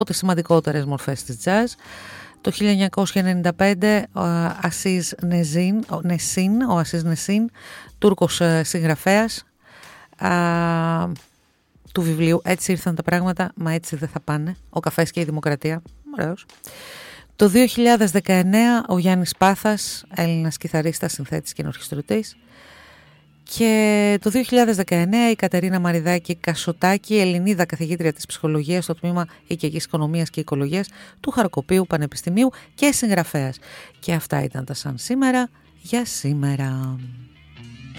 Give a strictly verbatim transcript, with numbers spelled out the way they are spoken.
τις σημαντικότερες μορφές της jazz. Το χίλια εννιακόσια ενενήντα πέντε ο Ασίς Νεσίν, ο Νεσίν, ο Ασίς Νεσίν, Τούρκος συγγραφέας, α, του βιβλίου «Έτσι ήρθαν τα πράγματα, μα έτσι δεν θα πάνε. Ο καφές και η δημοκρατία». Ωραίος. Το δύο χιλιάδες δεκαεννέα ο Γιάννης Πάθας, Έλληνας κιθαρίστας, συνθέτης και ορχιστρωτής. Και το δύο χιλιάδες δεκαεννέα η Κατερίνα Μαριδάκη Κασοτάκη, Ελληνίδα καθηγήτρια της ψυχολογίας στο τμήμα Οικιακής Οικονομίας και Οικολογίας του Χαρκοπίου Πανεπιστημίου και συγγραφέας. Και αυτά ήταν τα σαν σήμερα για σήμερα.